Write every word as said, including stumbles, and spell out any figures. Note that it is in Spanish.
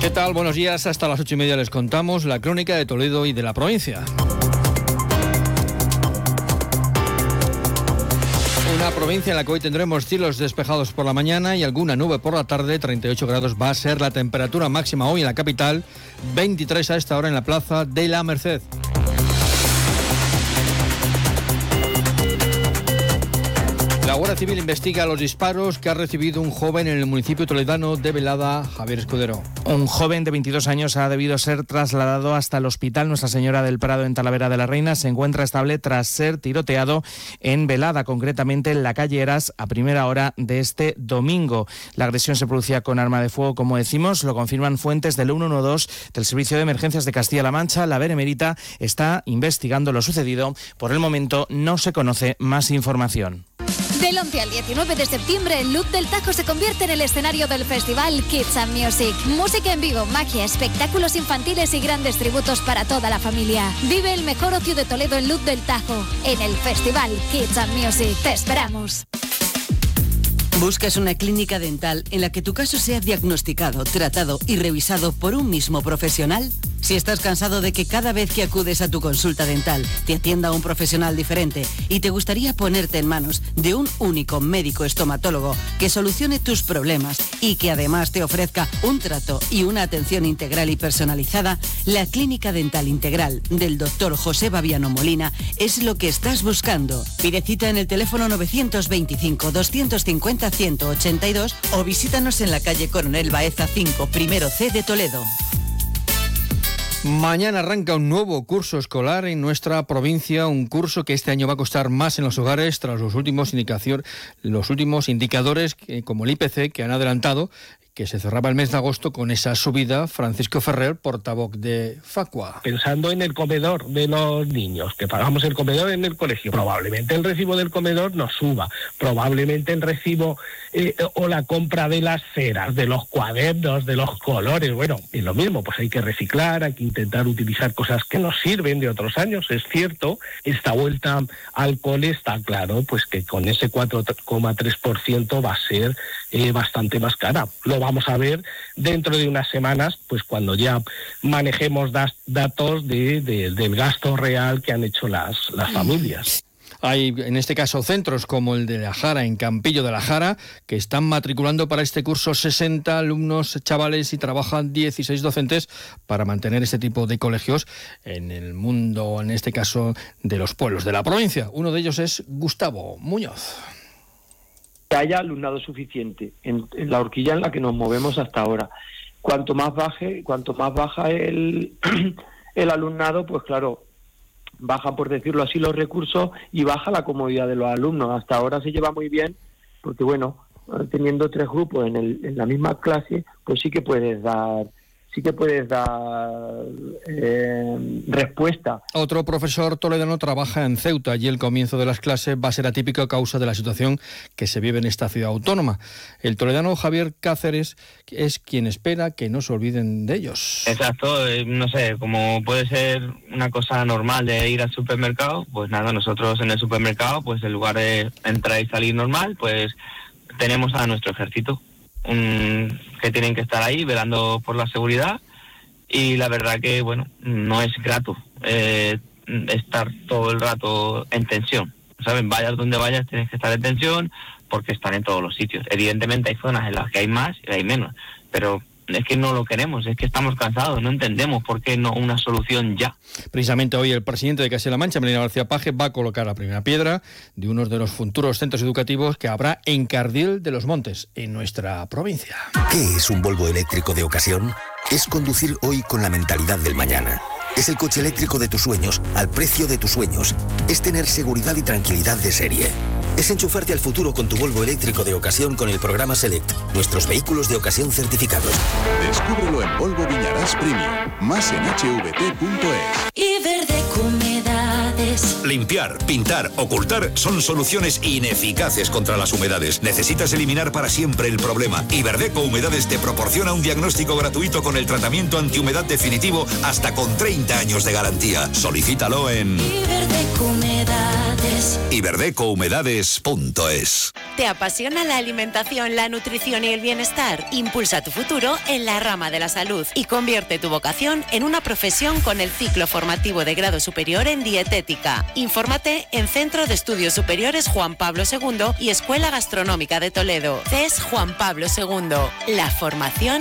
¿Qué tal? Buenos días. Hasta las ocho y media les contamos la crónica de Toledo y de la provincia. Una provincia en la que hoy tendremos cielos despejados por la mañana y alguna nube por la tarde. treinta y ocho grados va a ser la temperatura máxima hoy en la capital, veintitrés a esta hora en la plaza de la Merced. La Guardia Civil investiga los disparos que ha recibido un joven en el municipio toledano de Velada. Javier Escudero. Un joven de veintidós años ha debido ser trasladado hasta el hospital Nuestra Señora del Prado en Talavera de la Reina. Se encuentra estable tras ser tiroteado en Velada, concretamente en la calle Eras, a primera hora de este domingo. La agresión se producía con arma de fuego, como decimos, lo confirman fuentes del ciento doce del Servicio de Emergencias de Castilla-La Mancha. La Benemérita está investigando lo sucedido. Por el momento no se conoce más información. Del once al diecinueve de septiembre, el Loop del Tajo se convierte en el escenario del festival Kids and Music. Música en vivo, magia, espectáculos infantiles y grandes tributos para toda la familia. Vive el mejor ocio de Toledo en Loop del Tajo, en el festival Kids and Music. ¡Te esperamos! ¿Buscas una clínica dental en la que tu caso sea diagnosticado, tratado y revisado por un mismo profesional? Si estás cansado de que cada vez que acudes a tu consulta dental te atienda un profesional diferente y te gustaría ponerte en manos de un único médico estomatólogo que solucione tus problemas y que además te ofrezca un trato y una atención integral y personalizada, la Clínica Dental Integral del doctor José Babiano Molina es lo que estás buscando. Pide cita en el teléfono novecientos veinticinco, doscientos cincuenta, ciento ochenta y dos o visítanos en la calle Coronel Baeza cinco, primero C de Toledo. Mañana arranca un nuevo curso escolar en nuestra provincia, un curso que este año va a costar más en los hogares tras los últimos indicación, los últimos indicadores que, como el I P C, que han adelantado que se cerraba el mes de agosto con esa subida. Francisco Ferrer, portavoz de Facua. Pensando en el comedor de los niños, que pagamos el comedor en el colegio, probablemente el recibo del comedor nos suba, probablemente el recibo eh, o la compra de las ceras, de los cuadernos, de los colores, bueno, es lo mismo, pues hay que reciclar, hay que intentar utilizar cosas que nos sirven de otros años, es cierto. Esta vuelta al cole está claro, pues que con ese cuatro coma tres por ciento va a ser eh, bastante más cara. Lo vamos a ver dentro de unas semanas, pues cuando ya manejemos das, datos de, de, del gasto real que han hecho las, las familias. Hay, en este caso, centros como el de La Jara, en Campillo de la Jara, que están matriculando para este curso sesenta alumnos, chavales, y trabajan dieciséis docentes para mantener este tipo de colegios en el mundo, en este caso, de los pueblos de la provincia. Uno de ellos es Gustavo Muñoz. Que haya alumnado suficiente en, en la horquilla en la que nos movemos hasta ahora. Cuanto más baje, cuanto más baja el, el alumnado, pues claro, baja, por decirlo así, los recursos y baja la comodidad de los alumnos. Hasta ahora se lleva muy bien, porque bueno, teniendo tres grupos en, el, en la misma clase, pues sí que puedes dar sí que puedes dar eh, respuesta. Otro profesor toledano trabaja en Ceuta y el comienzo de las clases va a ser atípico a causa de la situación que se vive en esta ciudad autónoma. El toledano Javier Cáceres es quien espera que no se olviden de ellos. Exacto, eh, no sé, como puede ser una cosa normal de ir al supermercado, pues nada, nosotros en el supermercado, pues en lugar de entrar y salir normal, pues tenemos a nuestro ejército. Un, que tienen que estar ahí velando por la seguridad, y la verdad que bueno, no es grato eh, estar todo el rato en tensión, ¿saben? Vayas donde vayas tienes que estar en tensión porque están en todos los sitios. Evidentemente hay zonas en las que hay más y hay menos, pero es que no lo queremos, es que estamos cansados, no entendemos por qué no una solución ya. Precisamente hoy el presidente de Castilla-La Mancha, Melina García Paje, va a colocar la primera piedra de uno de los futuros centros educativos que habrá en Cardiel de los Montes, en nuestra provincia. ¿Qué es un Volvo eléctrico de ocasión? Es conducir hoy con la mentalidad del mañana. Es el coche eléctrico de tus sueños, al precio de tus sueños. Es tener seguridad y tranquilidad de serie. Es enchufarte al futuro con tu Volvo eléctrico de ocasión con el programa Select, nuestros vehículos de ocasión certificados. Descúbrelo en Volvo Viñarás Premium, más en h v t punto es. Iberdeco Humedades. Limpiar, pintar, ocultar son soluciones ineficaces contra las humedades. Necesitas eliminar para siempre el problema. Iberdeco Humedades te proporciona un diagnóstico gratuito con el tratamiento antihumedad definitivo hasta con treinta años de garantía. Solicítalo en Iberdeco Humedades. Iberdeco Humedades Cees punto es. ¿Te apasiona la alimentación, la nutrición y el bienestar? Impulsa tu futuro en la rama de la salud y convierte tu vocación en una profesión con el ciclo formativo de grado superior en dietética. Infórmate en Centro de Estudios Superiores Juan Pablo segundo y Escuela Gastronómica de Toledo. C E S Juan Pablo segundo. La formación